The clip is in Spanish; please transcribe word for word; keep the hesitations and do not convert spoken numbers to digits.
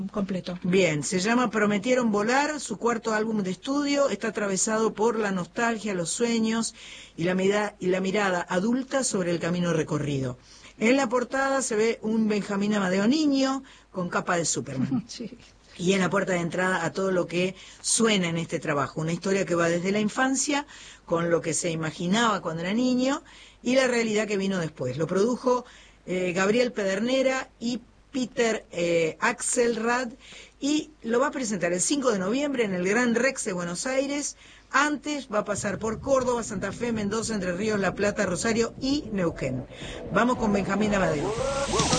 completo. Bien, se llama Prometieron Volar, su cuarto álbum de estudio, está atravesado por la nostalgia, los sueños y la, mirada, y la mirada adulta sobre el camino recorrido. En la portada se ve un Benjamín Amadeo niño con capa de Superman. Sí. Y en la puerta de entrada a todo lo que suena en este trabajo. Una historia que va desde la infancia, con lo que se imaginaba cuando era niño, y la realidad que vino después. Lo produjo eh, Gabriel Pedernera y Peter eh, Axelrad, y lo va a presentar el cinco de noviembre en el Gran Rex de Buenos Aires. Antes va a pasar por Córdoba, Santa Fe, Mendoza, Entre Ríos, La Plata, Rosario y Neuquén. Vamos con Benjamín Amadeo.